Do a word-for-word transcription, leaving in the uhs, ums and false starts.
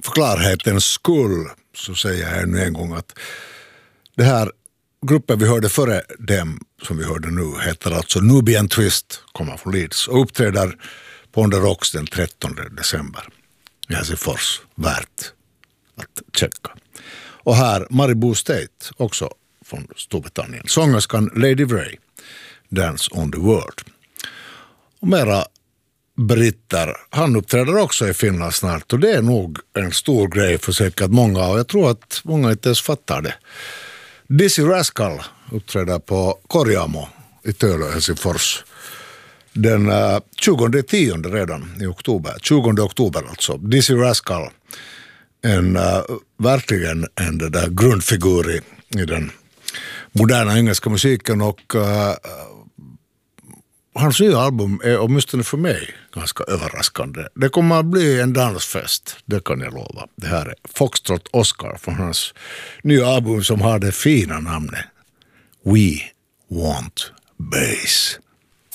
för klarhetens skull så säger jag ännu en gång att det här gruppen vi hörde före dem som vi hörde nu heter alltså Nubian Twist, kommer från Leeds och uppträder på On The Rocks den trettonde december i Helsingfors. Värt att checka. Och här Maribou State, också från Storbritannien. Sångerskan Lady Vray, Dance on the World. Och mera britter, han uppträder också i Finland snart och det är nog en stor grej för säkert många och jag tror att många inte ens fattar det. Dizzy Rascal uppträder på Korjaamo i Tölö, Helsingfors. Den uh, tjugonde tionde redan i oktober. tjugonde oktober alltså. Dizzy Rascal, en uh, verkligen en det där grundfigur i, i den moderna engelska musiken och uh, hans nya album är åtminstone för mig ganska överraskande. Det kommer att bli en dansfest, det kan jag lova. Det här är Foxtrot Oscar från hans nya album som har det fina namnet We Want Bass.